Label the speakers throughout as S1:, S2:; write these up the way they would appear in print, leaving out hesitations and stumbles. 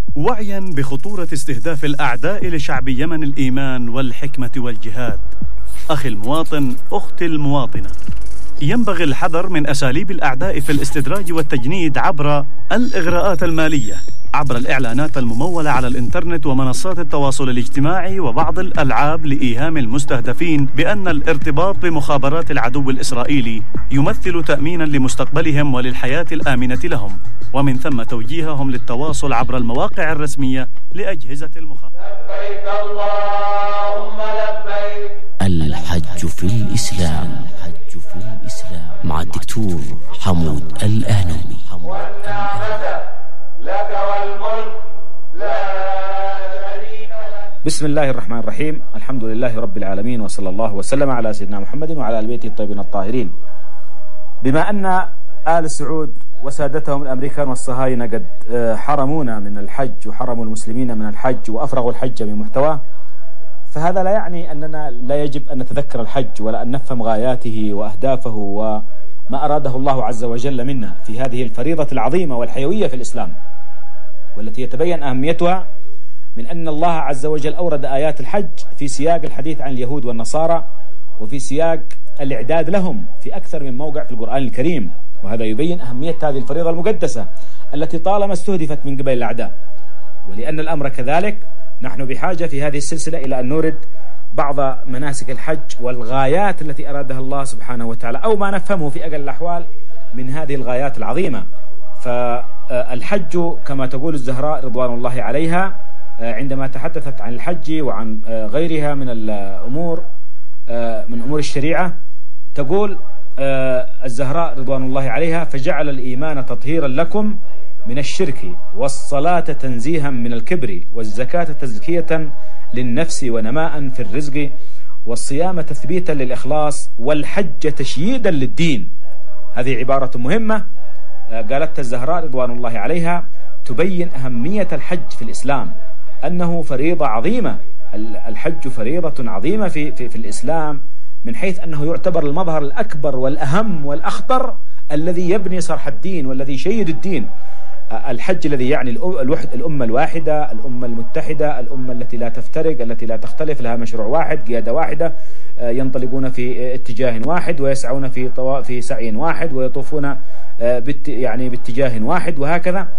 S1: وعيا بخطورة استهداف الأعداء لشعب يمن الإيمان والحكمة والجهاد، أخي المواطن، أختي المواطنة، ينبغي الحذر من أساليب الأعداء في الاستدراج والتجنيد عبر الإغراءات المالية، عبر الإعلانات الممولة على الإنترنت ومنصات التواصل الاجتماعي وبعض الألعاب لإيهام المستهدفين بأن الارتباط بمخابرات العدو الإسرائيلي يمثل تأمينا لمستقبلهم وللحياة الآمنة لهم، ومن ثم توجيههم للتواصل عبر المواقع الرسمية لأجهزة المخابرات.
S2: لبيك اللهم لبيك.
S3: الحج في الإسلام مع الدكتور حمود الآنومي.
S2: والنعمة لك والملك لا شريك لك.
S4: بسم الله الرحمن الرحيم، الحمد لله رب العالمين، وصلى الله وسلم على سيدنا محمد وعلى آل بيته الطيبين الطاهرين. بما أن آل سعود وسادتهم الأمريكان والصهاينة قد حرمونا من الحج وحرموا المسلمين من الحج وأفرغوا الحج من محتواه، فهذا لا يعني أننا لا يجب أن نتذكر الحج ولا أن نفهم غاياته وأهدافه وما أراده الله عز وجل منا في هذه الفريضة العظيمة والحيوية في الإسلام، والتي يتبين أهميتها من أن الله عز وجل أورد آيات الحج في سياق الحديث عن اليهود والنصارى وفي سياق الإعداد لهم في أكثر من موضع في القرآن الكريم، وهذا يبين أهمية هذه الفريضة المقدسة التي طالما استهدفت من قبل الأعداء. ولأن الأمر كذلك، نحن بحاجة في هذه السلسلة إلى أن نورد بعض مناسك الحج والغايات التي أرادها الله سبحانه وتعالى، أو ما نفهمه في أقل الأحوال من هذه الغايات العظيمة. فالحج كما تقول الزهراء رضوان الله عليها عندما تحدثت عن الحج وعن غيرها من الأمور من أمور الشريعة، تقول الزهراء رضوان الله عليها: فجعل الإيمان تطهيرا لكم من الشرك، والصلاة تنزيها من الكبر، والزكاة تزكية للنفس ونماء في الرزق، والصيام تثبيتا للإخلاص، والحج تشييدا للدين. هذه عبارة مهمة قالتها الزهراء رضوان الله عليها تبين أهمية الحج في الإسلام، أنه فريضة عظيمة. الحج فريضة عظيمة في الإسلام، من حيث أنه يعتبر المظهر الأكبر والأهم والأخطر الذي يبني صرح الدين والذي يشيد الدين. الحج الذي يعني الأمة الواحدة، الأمة المتحدة، الأمة التي لا تفترق، التي لا تختلف، لها مشروع واحد، قيادة واحدة، ينطلقون في اتجاه واحد ويسعون في سعي واحد ويطوفون باتجاه واحد، وهكذا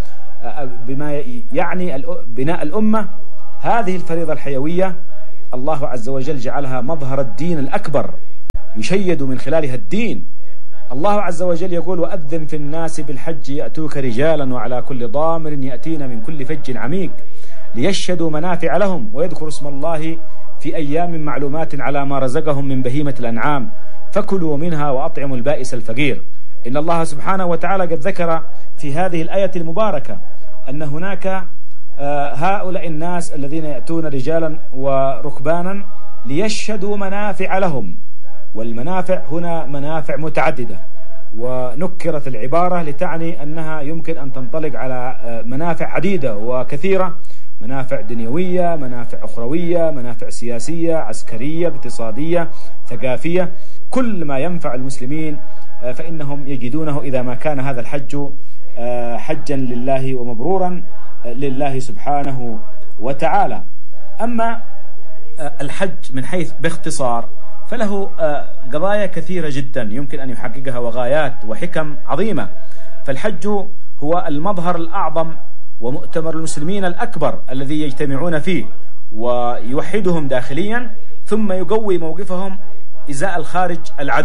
S4: بما يعني بناء الأمة. هذه الفريضة الحيوية الله عز وجل جعلها مظهر الدين الأكبر يشيد من خلالها الدين. الله عز وجل يقول: وأذن في الناس بالحج يأتوك رجالا وعلى كل ضامر يأتين من كل فج عميق ليشهدوا منافع لهم ويذكروا اسم الله في أيام معلومات على ما رزقهم من بهيمة الأنعام فكلوا منها وأطعموا البائس الفقير. إن الله سبحانه وتعالى قد ذكر في هذه الآية المباركة أن هناك هؤلاء الناس الذين يأتون رجالا وركبانا ليشهدوا منافع لهم، والمنافع هنا منافع متعددة، ونكرت العبارة لتعني أنها يمكن أن تنطلق على منافع عديدة وكثيرة: منافع دنيوية، منافع أخروية، منافع سياسية، عسكرية، اقتصادية، ثقافية. كل ما ينفع المسلمين فإنهم يجدونه إذا ما كان هذا الحج حجا لله ومبرورا لله سبحانه وتعالى. أما الحج من حيث باختصار فله قضايا كثيرة جدا يمكن أن يحققها وغايات وحكم عظيمة. فالحج هو المظهر الأعظم ومؤتمر المسلمين الأكبر الذي يجتمعون فيه ويوحدهم داخليا، ثم يقوي موقفهم إزاء الخارج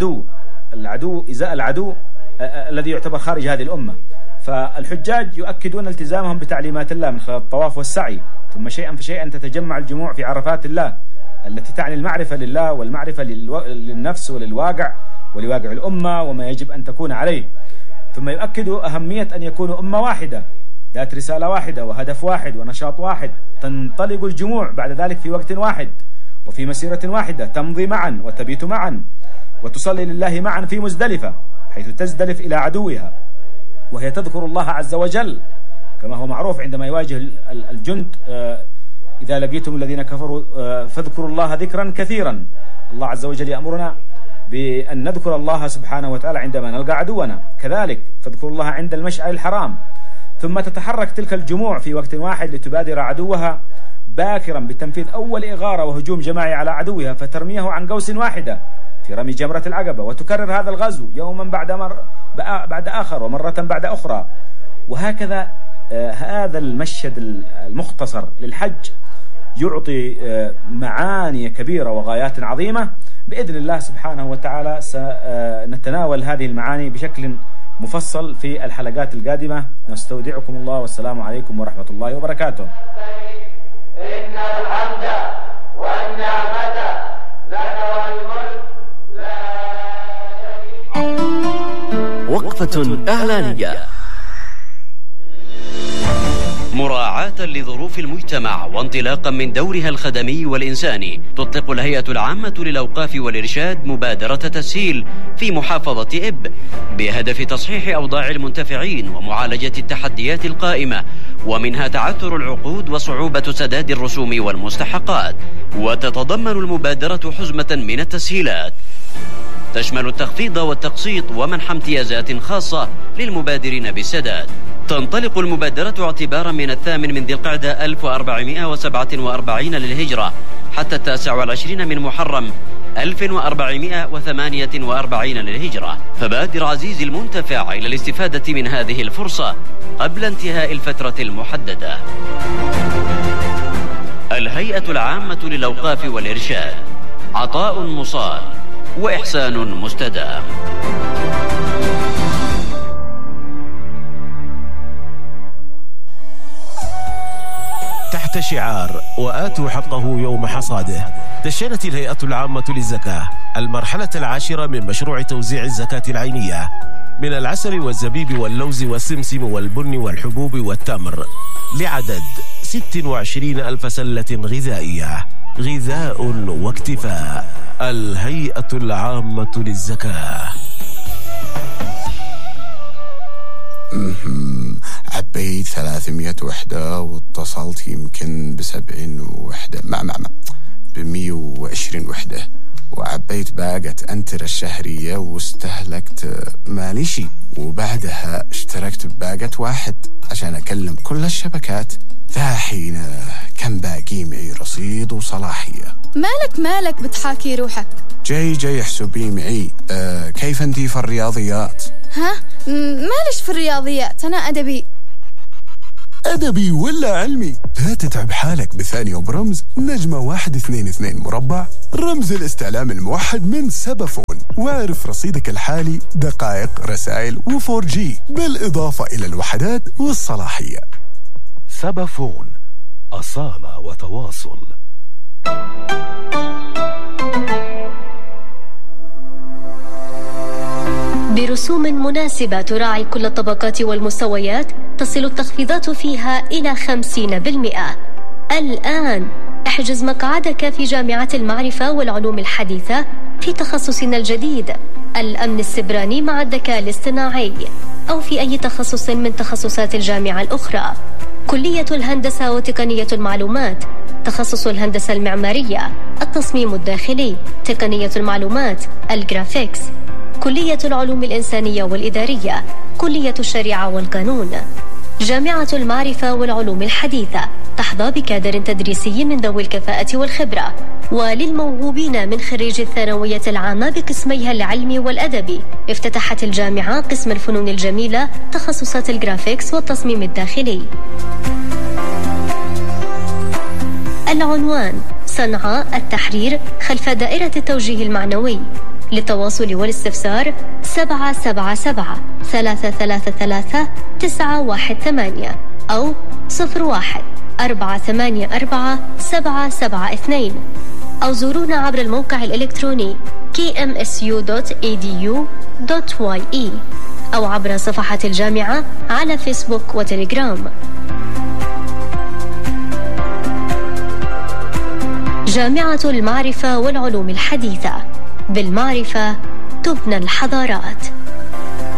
S4: العدو إزاء العدو الذي يعتبر خارج هذه الأمة. فالحجاج يؤكدون التزامهم بتعليمات الله من خلال الطواف والسعي، ثم شيئا فشيئا تتجمع الجموع في عرفات الله التي تعني المعرفة لله والمعرفة للنفس وللواقع ولواقع الأمة وما يجب أن تكون عليه. ثم يؤكدوا أهمية أن يكونوا أمة واحدة ذات رسالة واحدة وهدف واحد ونشاط واحد، تنطلق الجموع بعد ذلك في وقت واحد وفي مسيرة واحدة، تمضي معا وتبيت معا وتصلي لله معا في مزدلفة، حيث تزدلف إلى عدوها وهي تذكر الله عز وجل كما هو معروف عندما يواجه الجند: إذا لقيتم الذين كفروا فاذكروا الله ذكرا كثيرا. الله عز وجل يأمرنا بأن نذكر الله سبحانه وتعالى عندما نلقى عدونا، كذلك فاذكروا الله عند المشعر الحرام. ثم تتحرك تلك الجموع في وقت واحد لتبادر عدوها باكرا بتنفيذ أول إغارة وهجوم جماعي على عدوها، فترميه عن قوس واحدة في رمي جمرة العقبة، وتكرر هذا الغزو يوما بعد آخر ومرة بعد أخرى. وهكذا هذا المشهد المختصر للحج يعطي معاني كبيرة وغايات عظيمة. بإذن الله سبحانه وتعالى سنتناول هذه المعاني بشكل مفصل في الحلقات القادمة. نستودعكم الله، والسلام عليكم ورحمة الله وبركاته.
S2: إن الحمد والنعمة لك والملك لا شريك.
S3: وقفة إعلانية. مراعاة لظروف المجتمع وانطلاقا من دورها الخدمي والإنساني، تطلق الهيئة العامة للأوقاف والإرشاد مبادرة تسهيل في محافظة إب بهدف تصحيح أوضاع المنتفعين ومعالجة التحديات القائمة، ومنها تعثر العقود وصعوبة سداد الرسوم والمستحقات. وتتضمن المبادرة حزمة من التسهيلات تشمل التخفيض والتقسيط ومنح امتيازات خاصة للمبادرين بالسداد. تنطلق المبادرة اعتبارا من 8 ذي القعدة 1447 للهجرة حتى 29 من محرم 1448 للهجرة. فبادر عزيزي المنتفع إلى الاستفادة من هذه الفرصة قبل انتهاء الفترة المحددة. الهيئة العامة للأوقاف والإرشاد، عطاء مصال وإحسان مستدام.
S5: تحت شعار وآتوا حقه يوم حصاده، دشنت الهيئة العامة للزكاة المرحلة العاشرة من مشروع توزيع الزكاة العينية من العسل والزبيب واللوز والسمسم والبن والحبوب والتمر لعدد 26,000 سلة غذائية. غذاء واكتفاء. الهيئة العامة للزكاة.
S6: عبيت 300 وحدة واتصلت يمكن ب70 وحدة ب120 وحدة، وعبيت باقة أنتر الشهرية واستهلكت ماليشي، وبعدها اشتركت بباقة واحد عشان أكلم كل الشبكات. ذا حين كان باقي معي رصيد وصلاحية.
S7: مالك بتحاكي روحك؟
S6: جاي احسبي معي. كيف انتي في الرياضيات؟
S7: مالش في الرياضيات، أنا
S6: أدبي ولا علمي؟ لا تتعب حالك بثانية وبرمز نجمة 122 مربع، رمز الاستعلام الموحد من سبافون، واعرف رصيدك الحالي، دقائق، رسائل و4G، بالإضافة إلى الوحدات والصلاحية.
S5: سبافون، أصالة وتواصل.
S8: برسوم مناسبة تراعي كل الطبقات والمستويات، تصل التخفيضات فيها إلى 50%. الآن احجز مقعدك في جامعة المعرفة والعلوم الحديثة في تخصصنا الجديد الأمن السبراني مع الذكاء الاصطناعي، أو في أي تخصص من تخصصات الجامعة الأخرى. كلية الهندسة وتقنية المعلومات، تخصص الهندسة المعمارية، التصميم الداخلي، تقنية المعلومات، الجرافيكس، كلية العلوم الإنسانية والإدارية، كلية الشريعة والقانون. جامعة المعرفة والعلوم الحديثة تحظى بكادر تدريسي من ذوي الكفاءة والخبرة. وللموهوبين من خريج الثانوية العامة بقسميها العلمي والأدبي، افتتحت الجامعة قسم الفنون الجميلة، تخصصات الجرافيكس والتصميم الداخلي. العنوان: صنعاء التحرير خلف دائرة التوجيه المعنوي. للتواصل والاستفسار 777-333-918 أو 01-484-772 أو زورونا عبر الموقع الإلكتروني kmsu.edu.ye أو عبر صفحة الجامعة على فيسبوك وتليجرام. جامعة المعرفة والعلوم الحديثة، بالمعرفة تبنى الحضارات.